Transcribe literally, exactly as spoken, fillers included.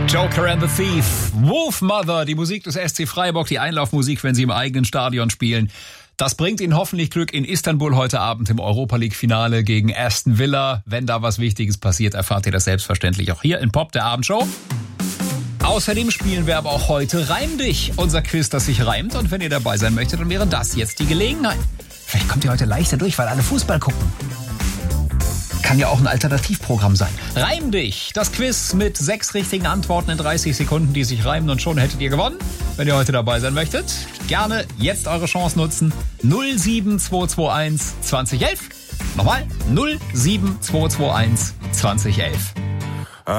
Joker and the Thief, Wolfmother, die Musik des S C Freiburg, die Einlaufmusik, wenn sie im eigenen Stadion spielen. Das bringt Ihnen hoffentlich Glück in Istanbul heute Abend im Europa-League-Finale gegen Aston Villa. Wenn da was Wichtiges passiert, erfahrt ihr das selbstverständlich auch hier in Pop, der Abendshow. Außerdem spielen wir aber auch heute Reim dich, unser Quiz, das sich reimt. Und wenn ihr dabei sein möchtet, dann wäre das jetzt die Gelegenheit. Vielleicht kommt ihr heute leichter durch, weil alle Fußball gucken. Kann ja auch ein Alternativprogramm sein. Reim dich! Das Quiz mit sechs richtigen Antworten in dreißig Sekunden, die sich reimen, und schon hättet ihr gewonnen. Wenn ihr heute dabei sein möchtet, gerne jetzt eure Chance nutzen. null sieben zwei zwei eins zwanzig elf. Nochmal null sieben zwei zwei eins zwanzig elf.